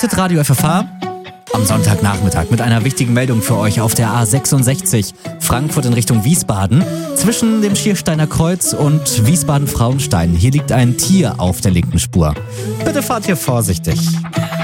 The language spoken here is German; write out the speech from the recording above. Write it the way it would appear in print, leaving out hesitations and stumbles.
ist jetzt Radio FFH am Sonntagnachmittag mit einer wichtigen Meldung für euch auf der A66 Frankfurt in Richtung Wiesbaden. Zwischen dem Schiersteiner Kreuz und Wiesbaden-Frauenstein. Hier liegt ein Tier auf der linken Spur. Bitte fahrt hier vorsichtig.